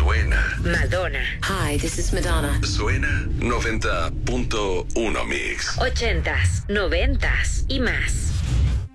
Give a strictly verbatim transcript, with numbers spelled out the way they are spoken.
Suena. Madonna. Hi, this is Madonna. Suena noventa punto uno Mix. Ochentas, noventas y más.